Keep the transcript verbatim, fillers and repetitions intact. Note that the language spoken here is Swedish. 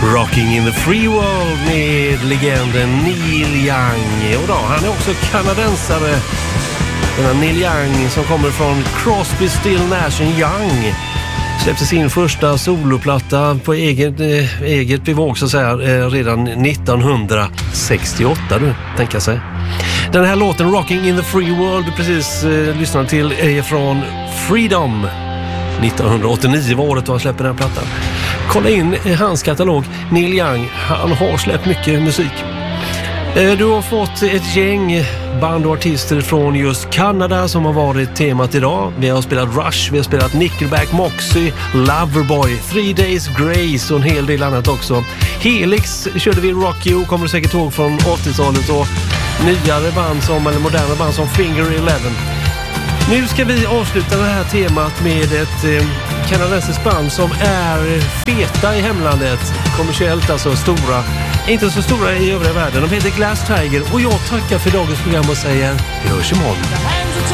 Rocking in the Free World med legenden Neil Young. Och då, han är också kanadensare. Den här Neil Young som kommer från Crosby, Still, Nash and Young. Släppte sin första soloplatta på eget, eh, eget bevåg så att säga, eh, redan nittonhundrasextioåtta, du tänker sig. Den här låten Rocking in the Free World precis eh, lyssnade till är från Freedom. nittonhundraåttionio var året då han släppte den här plattan. Kolla in hans katalog. Neil Young, han har släppt mycket musik. Du har fått ett gäng band och artister från just Kanada som har varit temat idag. Vi har spelat Rush, vi har spelat Nickelback, Moxie, Loverboy, Three Days Grace och en hel del annat också. Helix körde vi Rock You, kommer du säkert ihåg från åttiotalet, och nyare band som, eller moderna band som Finger Eleven. Nu ska vi avsluta det här temat med ett eh, kanadensiskt band som är feta i hemlandet. Kommersiellt alltså stora. Inte så stora i övriga världen. De heter Glass Tiger. Och jag tackar för dagens program och säger vi hörs imorgon.